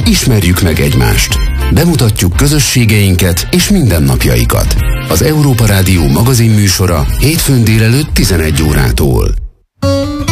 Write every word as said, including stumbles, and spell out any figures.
ismerjük meg egymást. Bemutatjuk közösségeinket és mindennapjaikat. Az Európa Rádió magazin műsora hétfőn délelőtt tizenegy órától.